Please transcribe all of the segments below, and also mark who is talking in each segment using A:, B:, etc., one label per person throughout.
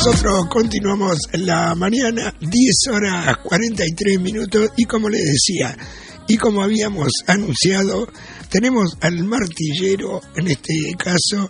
A: Nosotros continuamos en la mañana, 10:43 y como les decía, y como habíamos anunciado, tenemos al martillero, en este caso,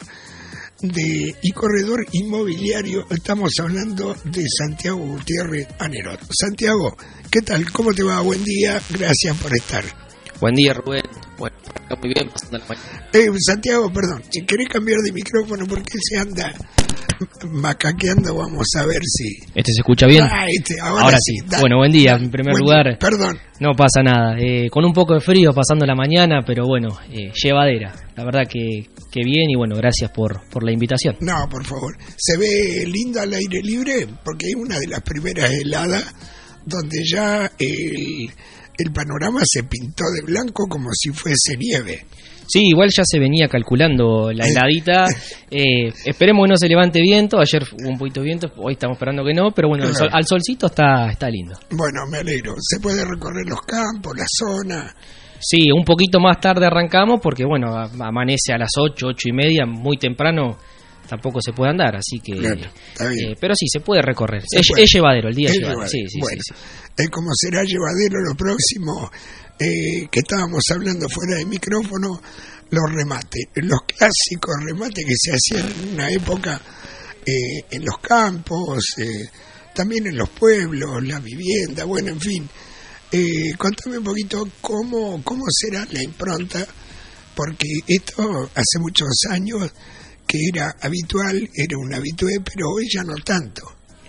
A: y corredor inmobiliario. Estamos hablando de Santiago Gutiérrez Anerot. Santiago, ¿qué tal? ¿Cómo te va? Buen día, gracias por estar.
B: Buen día, Rubén. Bueno, acá muy bien, pasando la mañana.
A: Santiago, perdón, si querés cambiar de micrófono porque se anda macaqueando, vamos a ver si...
B: ¿Este se escucha bien?
A: Ahora
B: sí.
A: Dale,
B: bueno, buen día,
A: dale,
B: en primer lugar.
A: Perdón.
B: No pasa nada, con un poco de frío pasando la mañana, pero bueno, llevadera. La verdad que bien y bueno, gracias por la invitación.
A: No, por favor. ¿Se ve lindo al aire libre? Porque hay una de las primeras heladas donde ya el panorama se pintó de blanco como si fuese nieve.
B: Sí, igual ya se venía calculando la heladita. Esperemos que no se levante viento. Ayer hubo un poquito de viento, hoy estamos esperando que no, pero bueno, al solcito está lindo.
A: Bueno, me alegro. Se puede recorrer los campos, la zona.
B: Sí, un poquito más tarde arrancamos porque bueno, amanece a las 8:30, muy temprano. Tampoco se puede andar, así que...
A: Claro, está bien.
B: Pero sí, se puede recorrer. Es llevadero, el día es llevadero. Sí,
A: bueno,
B: sí.
A: Como será llevadero lo próximo, que estábamos hablando fuera de micrófono, los remates. Los clásicos remates que se hacían en una época en los campos, también en los pueblos, la vivienda, bueno, en fin. Contame un poquito cómo será la impronta, porque esto hace muchos años... que era habitual, era un habitué, pero hoy ya no tanto.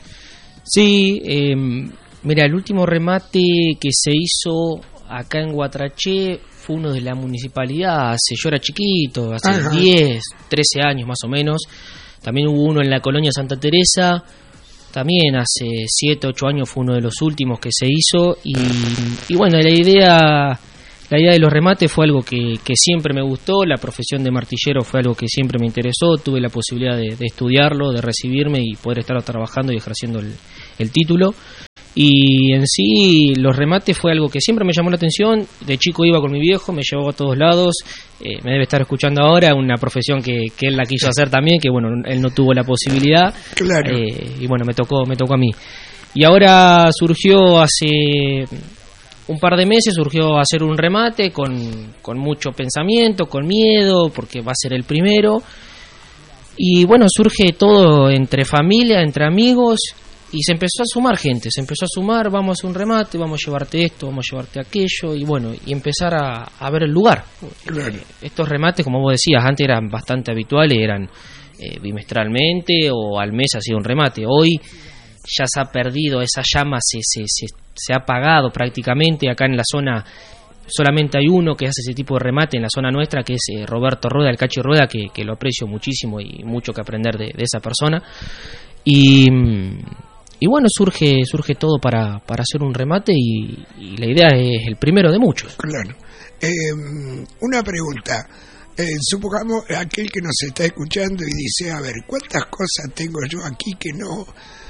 B: Sí, mira, el último remate que se hizo acá en Guatraché fue uno de la municipalidad, yo era chiquito, hace 10, 13 años más o menos. También hubo uno en la colonia Santa Teresa, también hace 7, 8 años fue uno de los últimos que se hizo. Y bueno, la idea de los remates fue algo que siempre me gustó. La profesión de martillero fue algo que siempre me interesó. Tuve la posibilidad de estudiarlo, de recibirme y poder estar trabajando y ejerciendo el título. Y en sí, los remates fue algo que siempre me llamó la atención. De chico iba con mi viejo, me llevaba a todos lados. Me debe estar escuchando ahora, una profesión que él la quiso hacer también, que bueno, él no tuvo la posibilidad.
A: Claro.
B: Y bueno, me tocó a mí. Y ahora surgió hace... un par de meses surgió hacer un remate con mucho pensamiento, con miedo, porque va a ser el primero. Y bueno, surge todo entre familia, entre amigos, y se empezó a sumar gente, vamos a hacer un remate, vamos a llevarte esto, vamos a llevarte aquello, y bueno, y empezar a ver el lugar.
A: Claro.
B: Estos remates, como vos decías, antes eran bastante habituales, eran bimestralmente o al mes hacía un remate. Hoy ya se ha perdido esa llama, se ha apagado prácticamente. Acá en la zona solamente hay uno que hace ese tipo de remate en la zona nuestra, que es Roberto Rueda, el Cachi Rueda, que lo aprecio muchísimo y mucho que aprender de esa persona. Y bueno, surge todo para hacer un remate y la idea es el primero de muchos.
A: Claro. Una pregunta. Supongamos aquel que nos está escuchando y dice, a ver, ¿cuántas cosas tengo yo aquí que no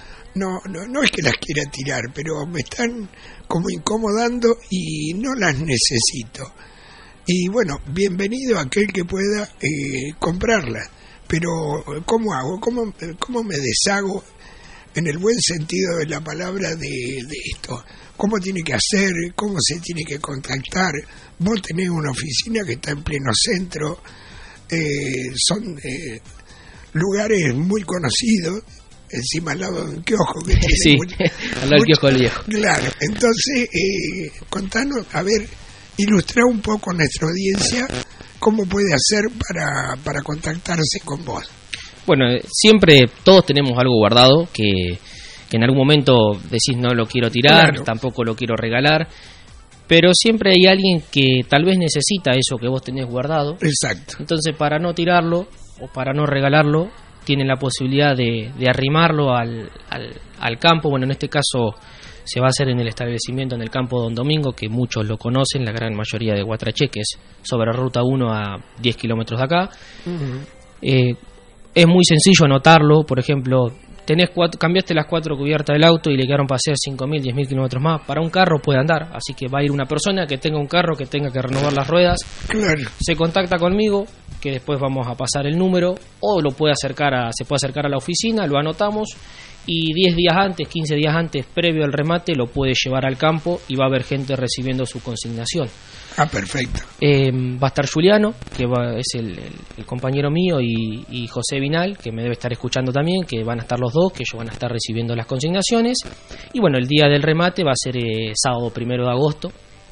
A: es que las quiera tirar, pero me están como incomodando y no las necesito? Y bueno, bienvenido a aquel que pueda comprarlas, pero ¿cómo hago? ¿Cómo me deshago en el buen sentido de la palabra de esto? ¿Cómo tiene que hacer? ¿Cómo se tiene que contactar? Vos tenés una oficina que está en pleno centro, son lugares muy conocidos, encima al lado de un kiosco que tiene
B: sí, al lado del kiosco del viejo.
A: Claro, entonces contanos, a ver, ilustrar un poco a nuestra audiencia cómo puede hacer para contactarse con vos.
B: Bueno, siempre todos tenemos algo guardado que en algún momento decís no lo quiero tirar, claro, tampoco lo quiero regalar, pero siempre hay alguien que tal vez necesita eso que vos tenés guardado.
A: Exacto.
B: Entonces, para no tirarlo o para no regalarlo, tienen la posibilidad de arrimarlo al campo. Bueno, en este caso se va a hacer en el establecimiento en el campo Don Domingo, que muchos lo conocen, la gran mayoría de Guatraché, que es sobre Ruta 1 a 10 kilómetros de acá. Uh-huh. Es muy sencillo anotarlo. Por ejemplo, cambiaste las 4 cubiertas del auto y le quedaron para hacer 5.000, 10.000 kilómetros más. Para un carro puede andar, así que va a ir una persona que tenga un carro, que tenga que renovar las ruedas.
A: Claro.
B: Se contacta conmigo, que después vamos a pasar el número, o se puede acercar a la oficina, lo anotamos y 10 días antes, 15 días antes, previo al remate, lo puede llevar al campo y va a haber gente recibiendo su consignación.
A: Ah, perfecto.
B: Va a estar Juliano, que es el compañero mío, y José Vinal, que me debe estar escuchando también, que van a estar los dos, que ellos van a estar recibiendo las consignaciones. Y bueno, el día del remate va a ser sábado 1 de agosto.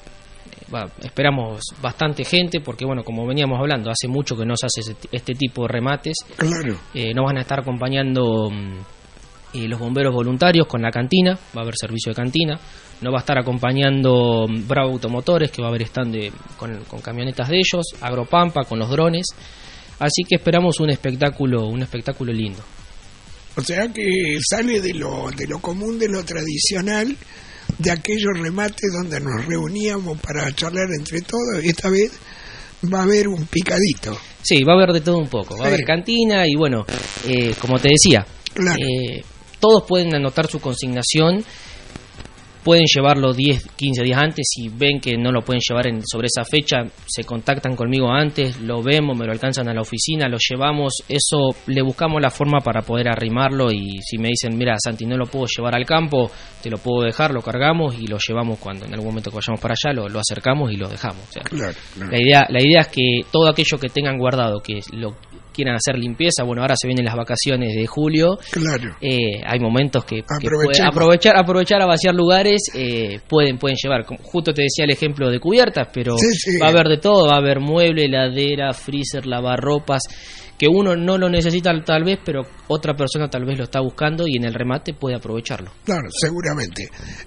B: Esperamos bastante gente, porque bueno, como veníamos hablando, hace mucho que no se hace este tipo de remates.
A: Claro.
B: Nos van a estar acompañando los bomberos voluntarios con la cantina, va a haber servicio de cantina. Nos va a estar acompañando Bravo Automotores, que va a haber stand con camionetas de ellos, Agropampa con los drones. Así que esperamos un espectáculo lindo.
A: O sea que sale de lo común, de lo tradicional, de aquellos remates donde nos reuníamos para charlar entre todos, y esta vez va a haber un picadito.
B: Sí, va a haber de todo un poco. Va a haber cantina y bueno, como te decía,
A: claro.
B: Todos pueden anotar su consignación. Pueden llevarlo 10, 15 días antes. Si ven que no lo pueden llevar sobre esa fecha, se contactan conmigo antes, lo vemos, me lo alcanzan a la oficina, lo llevamos. Eso, le buscamos la forma para poder arrimarlo. Y si me dicen, mira, Santi, no lo puedo llevar al campo, te lo puedo dejar, lo cargamos y lo llevamos cuando en algún momento que vayamos para allá, lo acercamos y lo dejamos. O sea,
A: claro.
B: La idea es que todo aquello que tengan guardado, que lo quieran hacer limpieza, bueno, ahora se vienen las vacaciones de julio.
A: Claro.
B: Hay momentos que aprovechar a vaciar lugares, pueden llevar. Justo te decía el ejemplo de cubiertas, pero sí. Va a haber de todo, va a haber mueble, heladera, freezer, lavarropas, que uno no lo necesita tal vez, pero otra persona tal vez lo está buscando y en el remate puede aprovecharlo.
A: Claro, seguramente.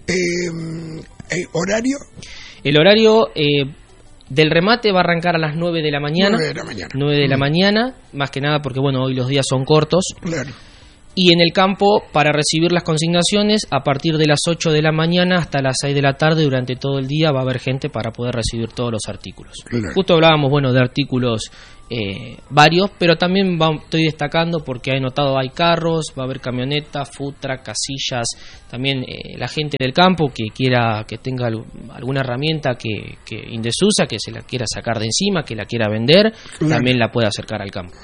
A: ¿Horario?
B: El horario del remate va a arrancar a las 9 de la mañana. 9 de la mañana, más que nada porque bueno, hoy los días son cortos.
A: Claro.
B: Y en el campo, para recibir las consignaciones, a partir de las 8 de la mañana hasta las 6 de la tarde, durante todo el día va a haber gente para poder recibir todos los artículos. Claro. Justo hablábamos, bueno, de artículos varios, pero también estoy destacando porque he notado hay carros, va a haber camionetas, food truck, casillas, también la gente del campo que tenga alguna herramienta que en desusa, que se la quiera sacar de encima, que la quiera vender, claro, también la puede acercar al campo.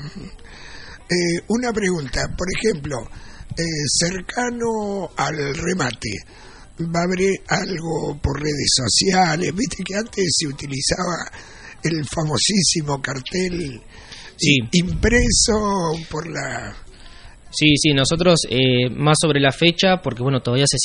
A: Una pregunta, por ejemplo, cercano al remate, ¿va a haber algo por redes sociales? Viste que antes se utilizaba el famosísimo cartel, sí, impreso por la...
B: Sí, nosotros más sobre la fecha, porque bueno, todavía se